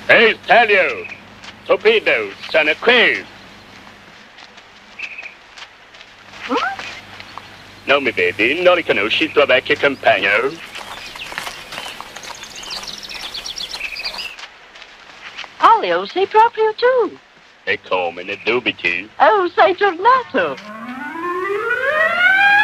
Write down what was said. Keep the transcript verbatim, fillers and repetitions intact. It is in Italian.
Ehi, Stelio! Torpedo, sono qui! Non mi vedi? Non riconosci il tuo vecchio compagno? Olio, sei proprio tu. E come ne dubiti? Oh, sei tornato.